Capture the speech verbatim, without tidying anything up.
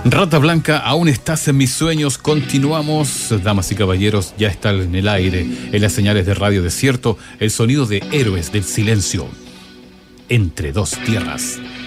Rata Blanca, aún estás en mis sueños. Continuamos, damas y caballeros, ya está en el aire, en las señales de Radio Desierto, el sonido de Héroes del Silencio. Entre dos tierras.